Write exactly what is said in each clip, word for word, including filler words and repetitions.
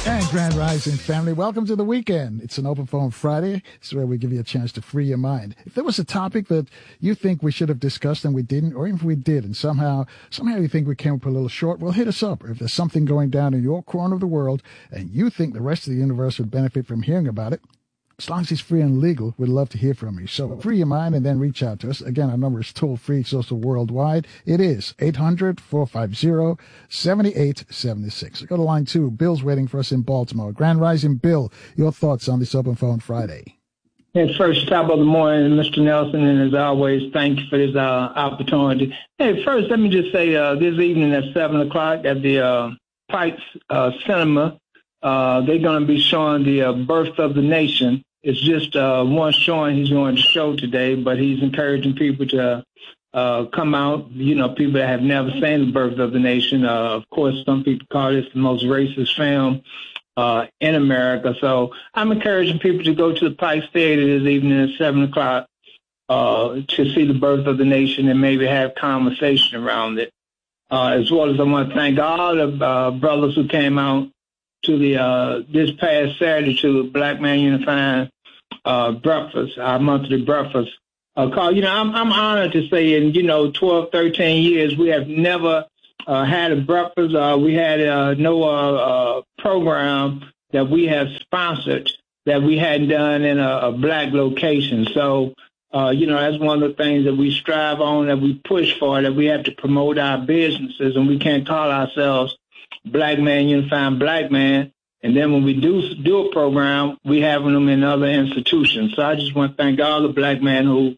And Grand Rising family, welcome to the weekend. It's an open phone Friday. It's where we give you a chance to free your mind. If there was a topic that you think we should have discussed and we didn't, or even if we did and somehow, somehow you think we came up a little short, well, hit us up. Or if there's something going down in your corner of the world and you think the rest of the universe would benefit from hearing about it, as long as it's free and legal, we'd love to hear from you. So free your mind and then reach out to us. Again, our number is toll-free. It's also worldwide. It is eight hundred, four five zero, seven eight seven six. Go to line two. Bill's waiting for us in Baltimore. Grand Rising, Bill, your thoughts on this Open Phone Friday? Hey, first, top of the morning, Mister Nelson, and as always, thank you for this uh, opportunity. Hey, first, let me just say uh, this evening at seven o'clock at the uh, Pikes uh, Cinema, uh, they're going to be showing the uh, Birth of the Nation. It's just uh, one showing he's going to show today, but he's encouraging people to uh, come out, you know, people that have never seen The Birth of the Nation. Uh, of course, some people call this the most racist film uh, in America. So I'm encouraging people to go to the Pikes Theater this evening at seven o'clock uh, to see The Birth of the Nation and maybe have conversation around it. Uh, as well as I want to thank all the uh, brothers who came out to the uh, this past Saturday to Black Man Unifying uh, breakfast, our monthly breakfast uh, call. You know, I'm, I'm honored to say in, you know, twelve, thirteen years, we have never uh, had a breakfast. Uh, we had uh, no uh, uh, program that we have sponsored that we hadn't done in a, a black location. So, uh, you know, that's one of the things that we strive on, that we push for, that we have to promote our businesses, and we can't call ourselves Black Man Unifying Black Man, and then when we do do a program, we have them in other institutions. So I just want to thank all the black men who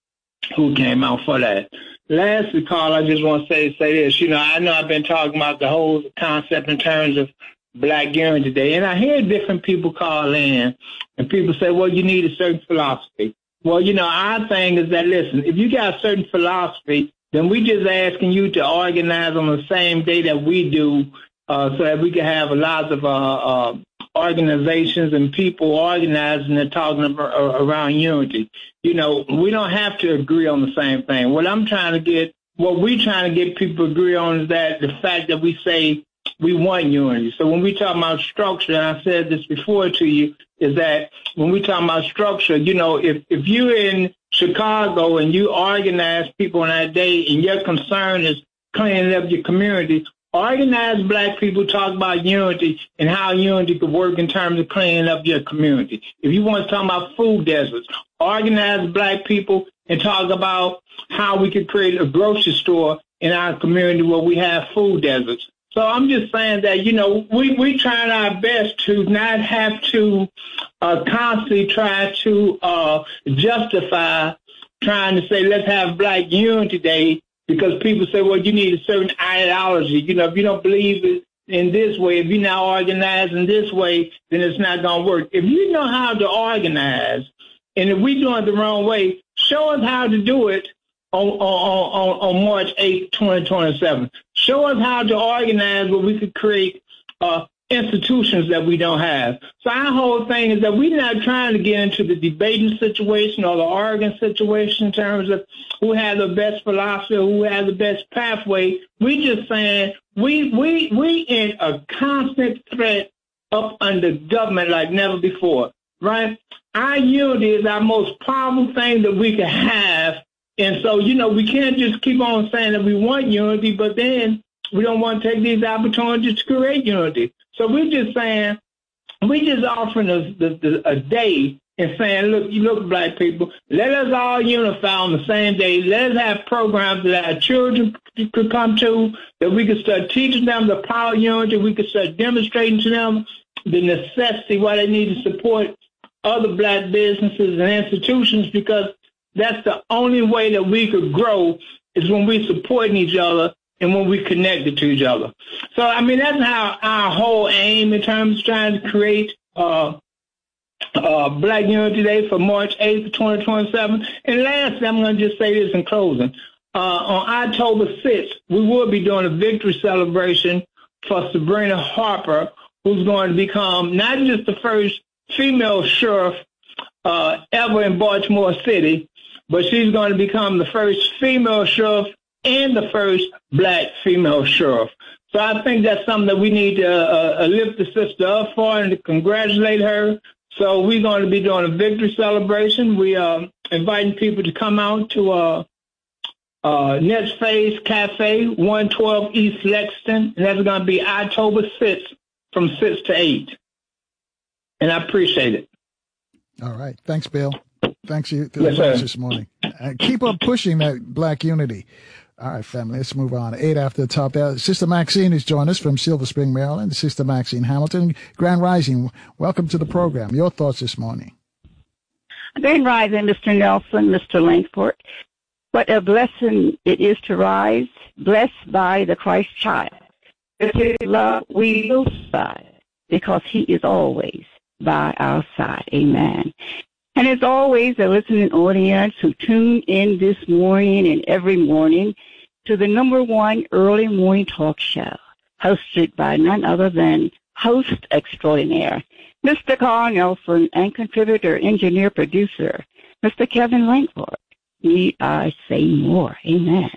who came out for that. Lastly, Carl, I just want to say say this. You know, I know I've been talking about the whole concept in terms of black unity today, and I hear different people call in, and people say, well, you need a certain philosophy. Well, you know, our thing is that, listen, if you got a certain philosophy, then we just asking you to organize on the same day that we do, Uh, so that we can have a lot of uh, uh, organizations and people organizing and talking about, uh, around unity. You know, we don't have to agree on the same thing. What I'm trying to get, what we're trying to get people to agree on is that the fact that we say we want unity. So when we talk about structure, and I said this before to you, is that when we talk about structure, you know, if, if you're in Chicago and you organize people on that day and your concern is cleaning up your community, organize black people, talk about unity and how unity could work in terms of cleaning up your community. If you want to talk about food deserts, organize black people and talk about how we could create a grocery store in our community where we have food deserts. So I'm just saying that, you know, we, we trying our best to not have to uh, constantly try to uh, justify trying to say, let's have Black Unity Day, because people say, well, you need a certain ideology. You know, if you don't believe in this way, if you're not organized in this way, then it's not going to work. If you know how to organize, and if we're doing it the wrong way, show us how to do it on, on, on, on March eighth, twenty twenty-seven. Show us how to organize where we could create uh, institutions that we don't have. So our whole thing is that we're not trying to get into the debating situation or the arguing situation in terms of who has the best philosophy, who has the best pathway. We just saying we we we in a constant threat up under government like never before, right? Our unity is our most powerful thing that we can have. And so, you know, we can't just keep on saying that we want unity, but then we don't want to take these opportunities to create unity. So we're just saying, we're just offering a, the, the, a day and saying, look, you look, black people, let us all unify on the same day. Let us have programs that our children could come to, that we could start teaching them the power of unity. We could start demonstrating to them the necessity why they need to support other black businesses and institutions, because that's the only way that we could grow is when we supporting each other and when we connected to each other. So, I mean, that's how our whole aim in terms of trying to create uh, uh, Black Unity Day for March eighth, twenty twenty-seven. And lastly, I'm going to just say this in closing. Uh, on October sixth, we will be doing a victory celebration for Sabrina Harper, who's going to become not just the first female sheriff uh, ever in Baltimore City, but she's going to become the first female sheriff and the first black female sheriff. So I think that's something that we need to uh, uh, lift the sister up for and to congratulate her. So we're going to be doing a victory celebration. We are inviting people to come out to uh, uh, Next Phase Cafe, one twelve East Lexington, and that's going to be October sixth from six to eight. And I appreciate it. All right. Thanks, Bill. Thanks you to yes, the sir. This morning. And keep up pushing that black unity. All right, family, let's move on. Eight after the top there. Sister Maxine has joined us from Silver Spring, Maryland. Sister Maxine Hamilton, Grand Rising. Welcome to the program. Your thoughts this morning. Grand Rising, Mister Nelson, Mister Langford. What a blessing it is to rise, blessed by the Christ child. With his love, we will strive, because he is always by our side. Amen. And as always, a listening audience who tune in this morning and every morning to the number one early morning talk show, hosted by none other than host extraordinaire, Mister Carl Nelson, and contributor, engineer, producer, Mister Kevin Langford. Need I say more? Amen.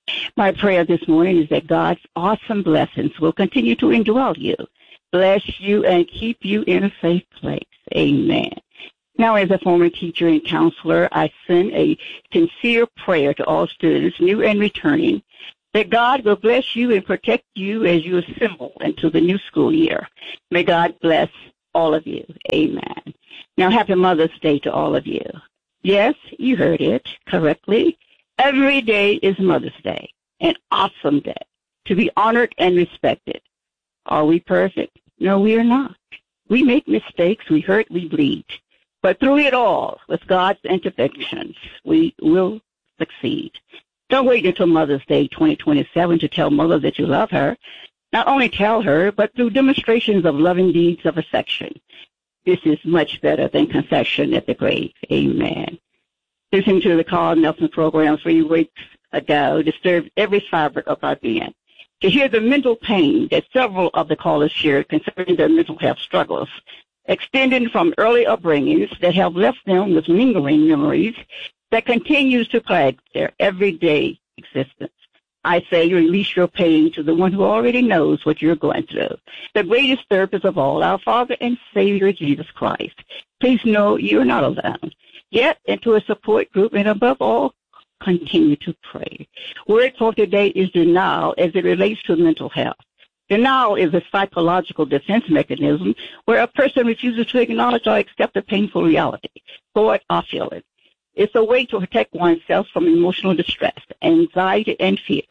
My prayer this morning is that God's awesome blessings will continue to indwell you, bless you, and keep you in a safe place. Amen. Now, as a former teacher and counselor, I send a sincere prayer to all students, new and returning, that God will bless you and protect you as you assemble into the new school year. May God bless all of you. Amen. Now, happy Mother's Day to all of you. Yes, you heard it correctly. Every day is Mother's Day, an awesome day, to be honored and respected. Are we perfect? No, we are not. We make mistakes, we hurt, we bleed. But through it all, with God's interventions, we will succeed. Don't wait until Mother's Day twenty twenty-seven to tell Mother that you love her. Not only tell her, but through demonstrations of loving deeds of affection. This is much better than confession at the grave. Amen. Listening to the Carl Nelson program three weeks ago disturbed every fiber of our being. To hear the mental pain that several of the callers shared concerning their mental health struggles, extending from early upbringings that have left them with lingering memories that continues to plague their everyday existence. I say release your pain to the one who already knows what you're going through. The greatest therapist of all, our Father and Savior, Jesus Christ. Please know you're not alone. Get into a support group, and above all, continue to pray. Word for today is denial as it relates to mental health. Denial is a psychological defense mechanism where a person refuses to acknowledge or accept a painful reality, thought, or feeling. It's a way to protect oneself from emotional distress, anxiety, and fear.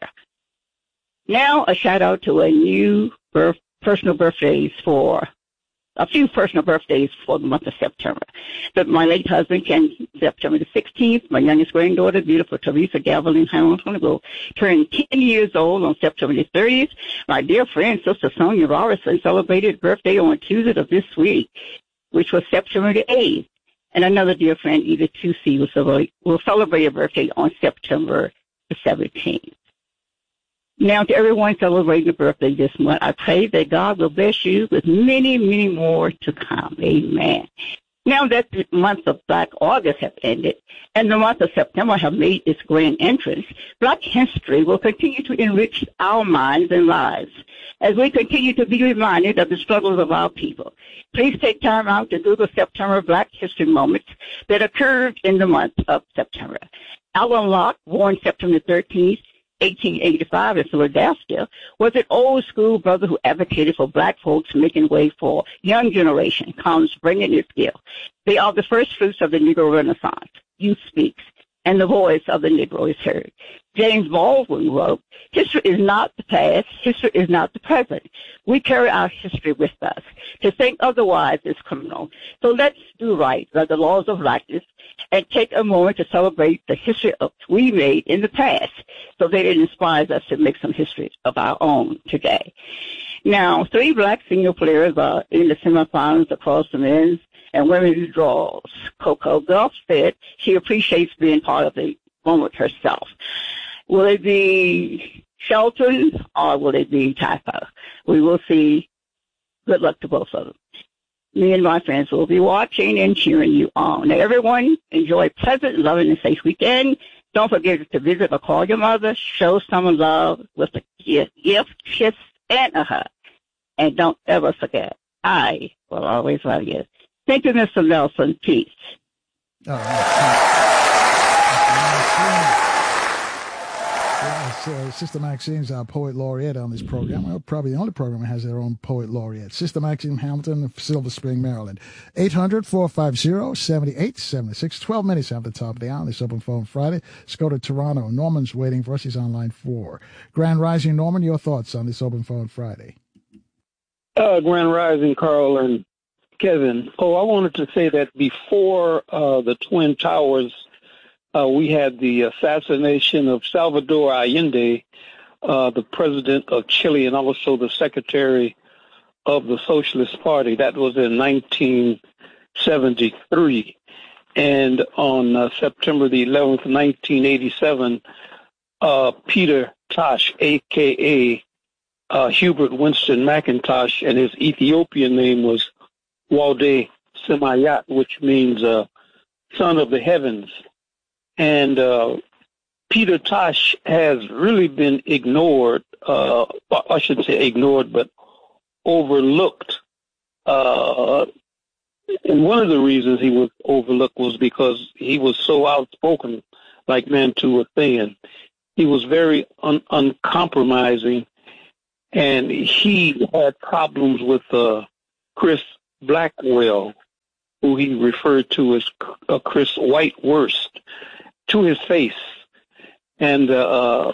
Now, a shout-out to a new birth, personal birthdays for a few personal birthdays for the month of September. But my late husband came September the sixteenth. My youngest granddaughter, beautiful Teresa Gavelin Hamilton, will turn ten years old on September the thirtieth. My dear friend, Sister Sonia Robertson, celebrated birthday on Tuesday of this week, which was September the eighth. And another dear friend, Edith Tucci, will celebrate, will celebrate a birthday on September the seventeenth. Now, to everyone celebrating a birthday this month, I pray that God will bless you with many, many more to come. Amen. Now that the month of Black August has ended and the month of September have made its grand entrance, Black history will continue to enrich our minds and lives as we continue to be reminded of the struggles of our people. Please take time out to Google September Black History moments that occurred in the month of September. Alan Locke, born September thirteenth, eighteen eighty-five in Philadelphia, was an old-school brother who advocated for Black folks making way for young generation, comes bringing his gift. They are the first fruits of the Negro Renaissance. Youth speaks, and the voice of the Negro is heard. James Baldwin wrote, history is not the past, history is not the present. We carry our history with us. To think otherwise is criminal. So let's do right by the laws of righteousness and take a moment to celebrate the history of we made in the past so that it inspires us to make some history of our own today. Now, three Black senior players are in the semifinals across the men's and women's draws. Coco Gauff said she appreciates being part of the moment herself. Will it be Shelton or will it be Typo? We will see. Good luck to both of them. Me and my friends will be watching and cheering you on. Now, everyone, enjoy a pleasant, loving, and safe weekend. Don't forget to visit or call your mother. Show some love with a gift, kiss, and a hug. And don't ever forget, I will always love you. Thank you, Mister Nelson. Peace. Oh, yes, uh, Sister Maxine's our poet laureate on this program. Well, probably the only program that has their own poet laureate. Sister Maxine Hamilton of Silver Spring, Maryland. eight hundred, four five zero, seven eight seven six. twelve minutes after the top of the hour. This Open Phone Friday. Let's go to Toronto. Norman's waiting for us. He's on line four. Grand Rising, Norman, your thoughts on this Open Phone Friday? Uh, Grand Rising, Carl and Kevin. Oh, I wanted to say that before uh, the Twin Towers, Uh, we had the assassination of Salvador Allende, uh, the president of Chile, and also the secretary of the Socialist Party. That was in nineteen seventy-three. And on uh, September the eleventh, nineteen eighty-seven, uh, Peter Tosh, a k a. Uh, Hubert Winston McIntosh, and his Ethiopian name was Walde Semayat, which means uh, son of the heavens. And uh, Peter Tosh has really been ignored, uh, I shouldn't say ignored, but overlooked. Uh, and one of the reasons he was overlooked was because he was so outspoken, like Mantu was saying. He was very un- uncompromising, and he had problems with uh, Chris Blackwell, who he referred to as uh, Chris Whitewurst, to his face. And uh,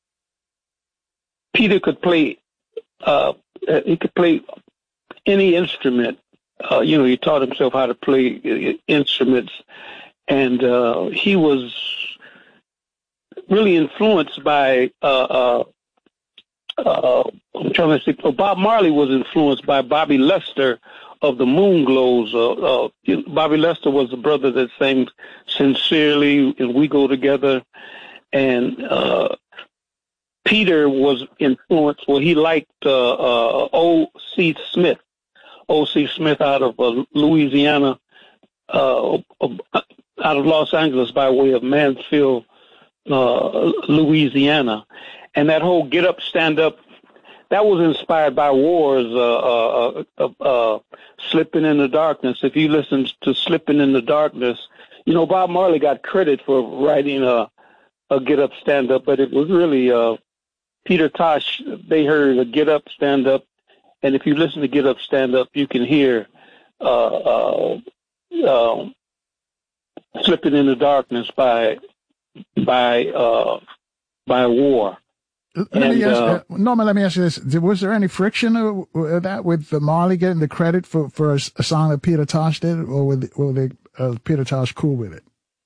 Peter could play, uh, he could play any instrument. Uh, you know, he taught himself how to play instruments, and uh, he was really influenced by, uh, uh, uh, I'm trying to say, oh, Bob Marley was influenced by Bobby Lester of the Moonglows. Uh, uh, Bobby Lester was the brother that sang Sincerely and We Go Together. And uh, Peter was influenced, well, he liked uh, uh, O C Smith. O C Smith out of uh, Louisiana, uh, out of Los Angeles by way of Mansfield, uh, Louisiana. And that whole Get Up, Stand Up, that was inspired by War's uh, uh, uh, uh, Slipping in the Darkness. If you listen to Slipping in the Darkness, you know, Bob Marley got credit for writing a, a Get Up, Stand Up, but it was really uh, Peter Tosh. They heard a Get Up, Stand Up, and if you listen to Get Up, Stand Up, you can hear uh, uh, uh, Slipping in the Darkness by by uh, by War. Let and, me ask, uh, uh, Norman, let me ask you this. Was there any friction of, of that with uh, Marley getting the credit for, for a, a song that Peter Tosh did, or were, the, were they, uh, Peter Tosh cool with it?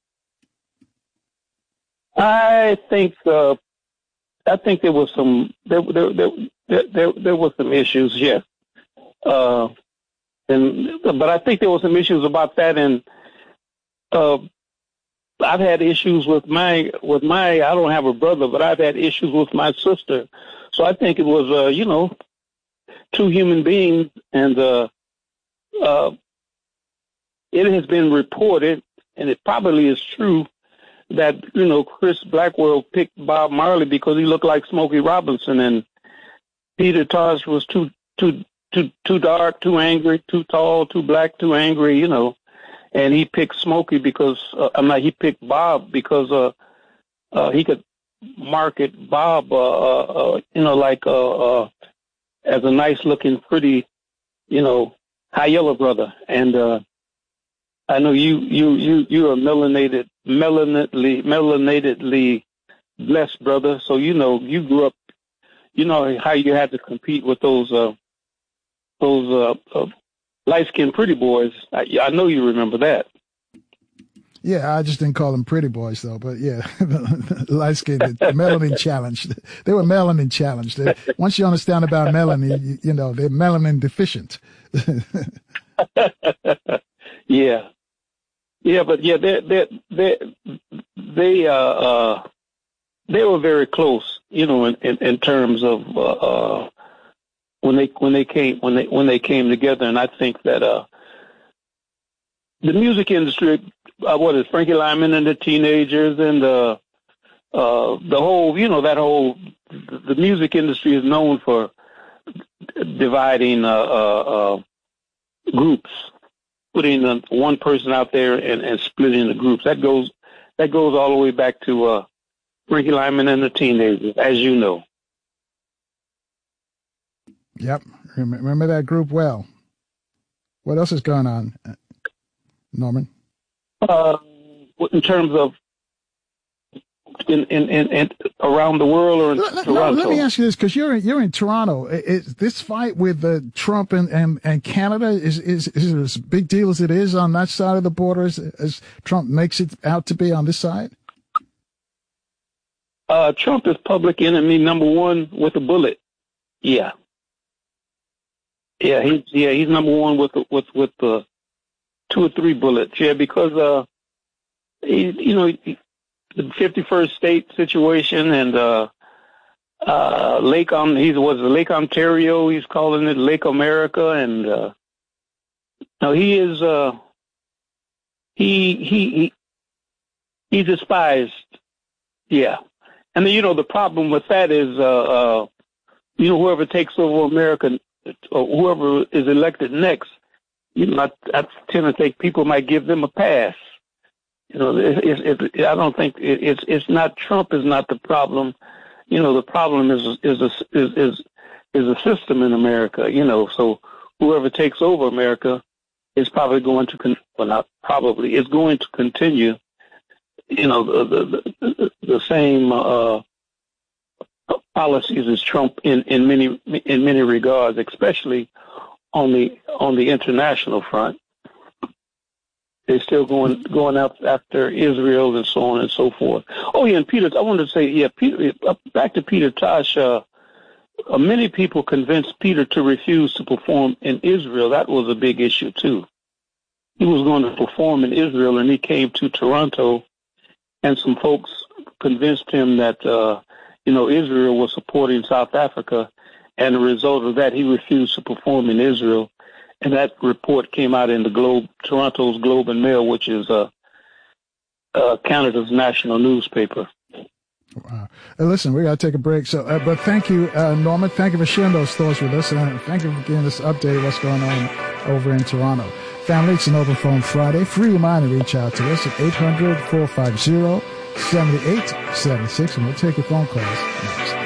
I think uh, I think there was some there there there there, there, there was some issues, yes. Uh, and but I think there were some issues about that, and uh, I've had issues with my, with my, I don't have a brother, but I've had issues with my sister. So I think it was, uh, you know, two human beings, and uh, uh, it has been reported, and it probably is true, that, you know, Chris Blackwell picked Bob Marley because he looked like Smokey Robinson, and Peter Tosh was too, too, too, too dark, too angry, too tall, too black, too angry, you know. And he picked Smokey because, uh, I'm not, he picked Bob because, uh, uh, he could market Bob, uh, uh, you know, like, uh, uh, as a nice looking, pretty, you know, high yellow brother. And, uh, I know you, you, you, you are melanated, melanatedly, melanatedly blessed brother. So, you know, you grew up, you know how you had to compete with those, uh, those, uh, uh light-skinned pretty boys. I, I know you remember that. Yeah, I just didn't call them pretty boys, though. But, yeah, light-skinned, melanin challenged. They were melanin challenged. They, once you understand about melanin, you, you know, they're melanin deficient. yeah. Yeah, but, yeah, they they they they, uh, uh, they were very close, you know, in, in, in terms of uh, uh when they when they came when they when they came together. And I think that uh the music industry, uh, what is Frankie Lyman and the Teenagers, and uh uh the whole, you know, that whole, the music industry is known for dividing uh, uh, uh, groups, putting uh, one person out there and, and splitting the groups. That goes that goes all the way back to uh, Ricky Lyman and the teenagers, as you know. Yep, remember that group well. What else is going on, Norman? Uh, in terms of in, in, in, in around the world or in let, Toronto? No, let me ask you this, because you're you're in Toronto. Is this fight with uh, Trump and, and, and Canada is, is is it as big deal as it is on that side of the border as, as Trump makes it out to be on this side? Uh, Trump is public enemy number one with a bullet. Yeah, yeah, he's yeah he's number one with with with the uh, two or three bullets. Yeah, because uh, he, you know. He, the fifty-first state situation and uh, uh, Lake on he was Lake Ontario. He's calling it Lake America, and uh, no, he is uh, he he he he's despised. Yeah, and then, you know the problem with that is uh, uh, you know whoever takes over America, or whoever is elected next, you know I, I tend to think people might give them a pass. You know, it, it, it, I don't think it, it's it's not Trump is not the problem. You know, the problem is is a, is is is a system in America. You know, so whoever takes over America is probably going to con- well, not probably is going to continue. You know, the the the, the same uh, policies as Trump in, in many in many regards, especially on the on the international front. They're still going going up after Israel and so on and so forth. Oh, yeah, and Peter, I wanted to say, yeah, Peter, back to Peter Tosh. Uh, uh, many people convinced Peter to refuse to perform in Israel. That was a big issue, too. He was going to perform in Israel, and he came to Toronto, and some folks convinced him that, uh, you know, Israel was supporting South Africa, and the result of that, he refused to perform in Israel. And that report came out in the Globe, Toronto's Globe and Mail, which is uh, uh, Canada's national newspaper. Wow. Uh, listen, we got to take a break. So, uh, but thank you, uh, Norman. Thank you for sharing those thoughts with us, and thank you for giving us an update of what's going on over in Toronto. Family, it's an Open Phone Friday. Free your mind to reach out to us at eight hundred, four five zero, seven eight seven six, and we'll take your phone calls next.